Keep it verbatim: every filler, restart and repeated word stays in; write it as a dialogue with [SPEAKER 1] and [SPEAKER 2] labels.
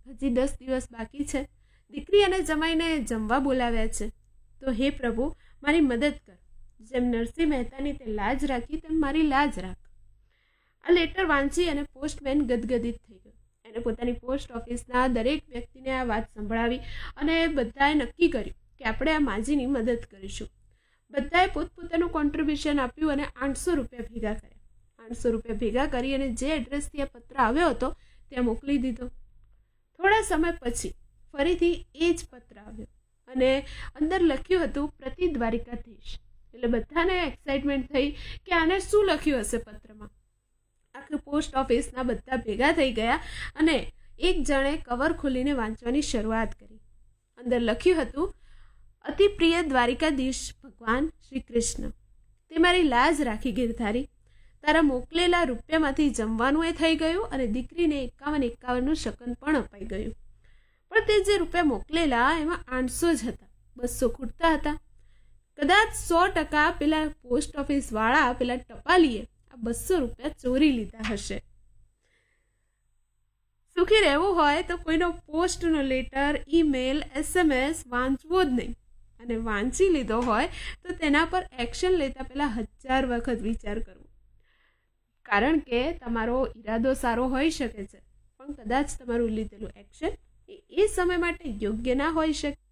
[SPEAKER 1] હજી દસ દિવસ બાકી છે, દીકરી અને જમાઈને જમવા બોલાવ્યા છે, તો હે પ્રભુ મારી મદદ કર. જેમ નરસિંહ મહેતાની તે લાજ રાખી તેમ મારી લાજ રાખ. આ લેટર વાંચી અને પોસ્ટમેન ગદગદિત થઈ ગયો. એને પોતાની પોસ્ટ ઓફિસના દરેક વ્યક્તિને આ વાત સંભળાવી અને બધાએ નક્કી કર્યું કે આપણે આ માજીની મદદ કરીશું. બધાએ પોતપોતાનું કોન્ટ્રીબ્યુશન આપ્યું અને આઠસો રૂપિયા ભેગા કર્યા. આઠસો રૂપિયા ભેગા કરી અને જે એડ્રેસથી આ પત્ર આવ્યો હતો ત્યાં મોકલી દીધો. થોડા સમય પછી ફરીથી એ જ પત્ર આવ્યો અને અંદર લખ્યું હતું પ્રતિ દ્વારિકાધીશ. એટલે બધાને એક્સાઇટમેન્ટ થઈ કે આને શું લખ્યું હશે પત્રમાં. આખી પોસ્ટ ઓફિસના બધા ભેગા થઈ ગયા અને એક જણે કવર ખોલીને વાંચવાની શરૂઆત કરી. અંદર લખ્યું હતું, અતિ પ્રિય દ્વારિકાધીશ ભગવાન શ્રી કૃષ્ણ, તે મારી લાજ રાખી ગિરધારી. તારા મોકલેલા રૂપિયામાંથી જમવાનું એ થઈ ગયું અને દીકરીને એકાવન એકાવનનું શકન પણ અપાઈ ગયું. પણ તે જે રૂપિયા મોકલેલા એમાં આઠસો જ હતા, બસો ખૂટતા હતા. કદાચ સો ટકા પેલા પોસ્ટ ઓફિસ વાળા પેલા ટપાલીએ આ બસો રૂપિયા ચોરી લીધા હશે. સુખી રહેવું હોય તો કોઈનો પોસ્ટનો લેટર, ઈમેલ, એસએમએસ વાંચવો જ નહીં, અને વાંચી લીધો હોય તો તેના પર એક્શન લેતા પહેલા હજાર વખત વિચાર કરવો. કારણ કે તમારો ઈરાદો સારો હોઈ શકે છે, પણ કદાચ તમારું લીધેલું એક્શન એ એ સમય માટે યોગ્ય ના હોઈ શકે.